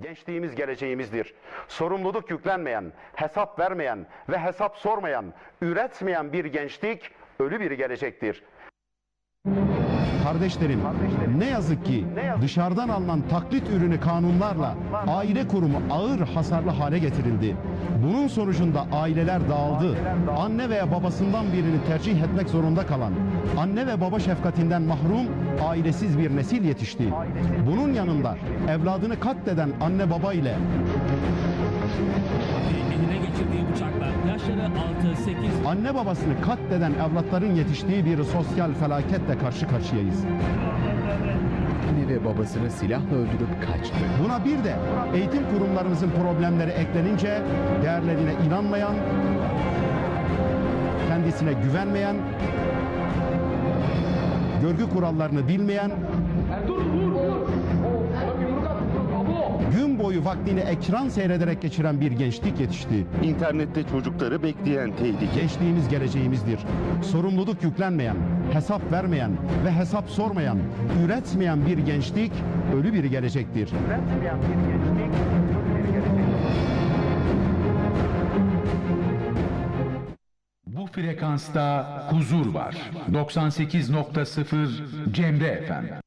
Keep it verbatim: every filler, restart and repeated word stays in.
Gençliğimiz geleceğimizdir. Sorumluluk yüklenmeyen, hesap vermeyen ve hesap sormayan, üretmeyen bir gençlik ölü bir gelecektir. Kardeşlerim, ne yazık ki dışarıdan alınan taklit ürünü kanunlarla aile kurumu ağır hasarlı hale getirildi. Bunun sonucunda aileler dağıldı. Anne veya babasından birini tercih etmek zorunda kalan, anne ve baba şefkatinden mahrum, ailesiz bir nesil yetişti. Bunun yanında evladını katleden anne baba ile eline geçirdiği bıçakla yaşları altı sekiz anne babasını katleden evlatların yetiştiği bir sosyal felaketle karşı karşıyayız. Anne ve babasını silahla öldürüp kaçtı. Buna bir de eğitim kurumlarımızın problemleri eklenince değerlerine inanmayan, kendisine güvenmeyen, görgü kurallarını bilmeyen, gün boyu vaktini ekran seyrederek geçiren bir gençlik yetişti. İnternette çocukları bekleyen tehlike. Gençliğimiz geleceğimizdir. Sorumluluk yüklenmeyen, hesap vermeyen ve hesap sormayan, üretmeyen bir gençlik ölü bir gelecektir. Üretmeyen bir gençlik ölü bir gelecektir. Bu frekansta huzur var. doksan sekiz nokta sıfır Cemre Efendi.